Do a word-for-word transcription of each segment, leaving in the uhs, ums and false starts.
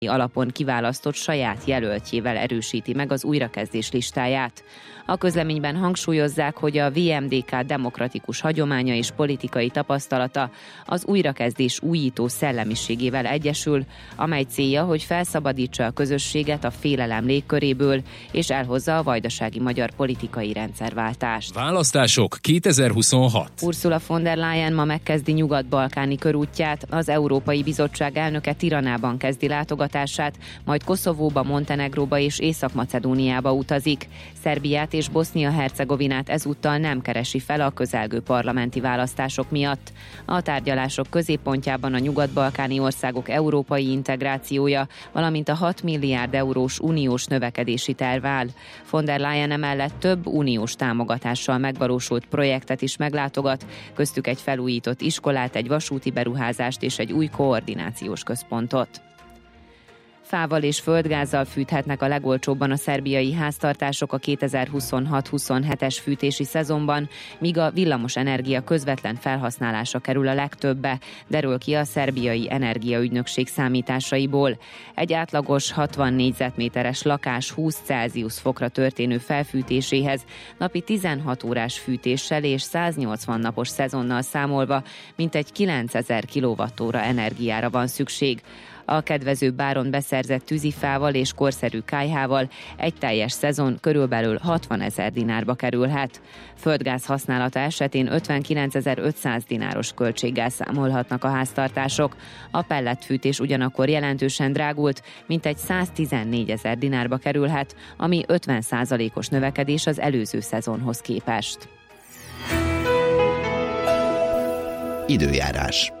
alapon kiválasztott saját jelöltjével erősíti meg az újrakezdés listáját. A közleményben hangsúlyozzák, hogy a vé em dé ká demokratikus hagyománya és politikai tapasztalata az újrakezdés újító szellemiségével egyesül, amely célja, hogy felszabadítsa a közösséget a félelem légköréből, és elhozza a vajdasági magyar politikai rendszerváltást. Választások kétezer-huszonhat. Ursula von der Leyen ma megkezdi nyugat-balkáni körútját, az Európai Bizottság elnöke Tiranában kezdi látogatását, majd Koszovóba, Montenegróba és Észak-Macedóniába utazik. Szerbiát és Bosznia-Hercegovinát ezúttal nem keresi fel a közelgő parlamenti választások miatt. A tárgyalások középpontjában a nyugat-balkáni országok európai integrációja, valamint a hat milliárd eurós uniós növekedési terv áll. Von der Leyen emellett több uniós támogatással megvalósult projektet is meglátogat, köztük egy felújított iskolát, egy vasúti beruházást és egy új koordinációs központot. Fával és földgázzal fűthetnek a legolcsóbban a szerbiai háztartások a kétezer-huszonhat-huszonhetes fűtési szezonban, míg a villamos energia közvetlen felhasználása kerül a legtöbbe, derül ki a szerbiai energiaügynökség számításaiból. Egy átlagos hatvan négyzetméteres lakás húsz Celsius fokra történő felfűtéséhez napi tizenhat órás fűtéssel és száznyolcvan napos szezonnal számolva mintegy kilencezer kilowattóra energiára van szükség. A kedvező báron beszerzett tűzifával és korszerű kályhával egy teljes szezon körülbelül hatvanezer dinárba kerülhet. Földgáz használata esetén ötvenkilencezer-ötszáz dináros költséggel számolhatnak a háztartások. A pelletfűtés ugyanakkor jelentősen drágult, mintegy száztizennégyezer dinárba kerülhet, ami ötven százalékos növekedés az előző szezonhoz képest. Időjárás.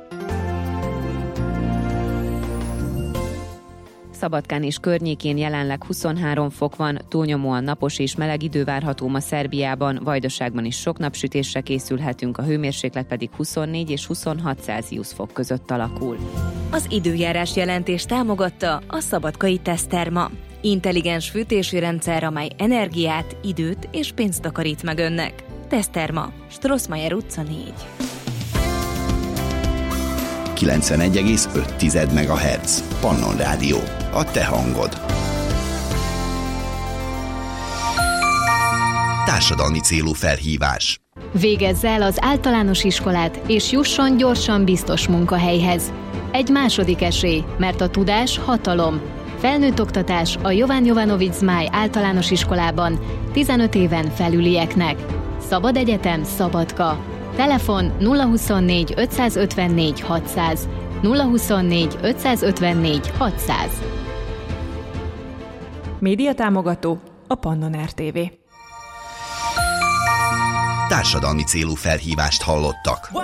Szabadkán és környékén jelenleg huszonhárom fok van, túlnyomóan napos és meleg idő várható ma Szerbiában, Vajdaságban is sok napsütésre készülhetünk, a hőmérséklet pedig huszonnégy és huszonhat Celsius fok között alakul. Az időjárás jelentés támogatta a Szabadkai Teszterma. Intelligens fűtési rendszer, amely energiát, időt és pénzt takarít meg önnek. Teszterma, Strossmayer utca négy. kilencvenegy egész öt megahertz. Pannon Rádió. A te hangod. Társadalmi célú felhívás. Végezz el az általános iskolát, és jusson gyorsan biztos munkahelyhez. Egy második esély, mert a tudás hatalom. Felnőtt oktatás a Jovan Jovanovic Zmáj általános iskolában tizenöt éven felülieknek. Szabad egyetem, Szabadka. Telefon nulla huszonnégy ötszázötvennégy hatszáz, nulla huszonnégy ötszázötvennégy hatszáz. Média támogató a Pannon er té vé. Társadalmi célú felhívást hallottak.